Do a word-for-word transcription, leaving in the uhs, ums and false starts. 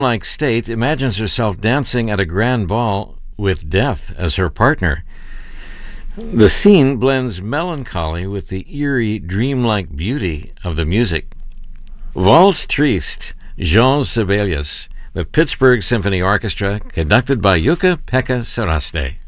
Like state imagines herself dancing at a grand ball with death as her partner. The scene blends melancholy with the eerie, dreamlike beauty of the music. Valse Triste, Jean Sibelius, the Pittsburgh Symphony Orchestra, conducted by Jukka-Pekka Saraste.